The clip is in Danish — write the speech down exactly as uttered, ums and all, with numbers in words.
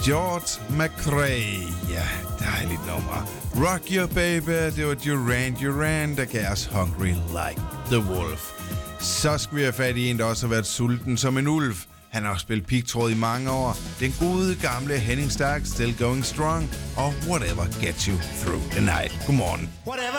George McRae. Ja, dejligt nummer. Rock Your Baby, det var Duran Duran, der gav os Hungry Like the Wolf. Så skal vi have fat i en, der også har været sulten som en ulv. Han har også spillet pigtråd i mange år. Den gode gamle Henning Stark, Still Going Strong, og Whatever Gets You Through the Night. Godmorgen. Whatever